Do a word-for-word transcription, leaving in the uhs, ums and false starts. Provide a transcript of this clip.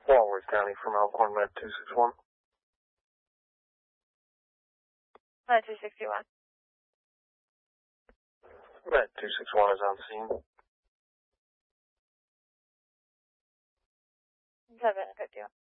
Walworth County from Alcorn Med two six one. Med two sixty-one. Med two six one is on scene. seven fifty-one.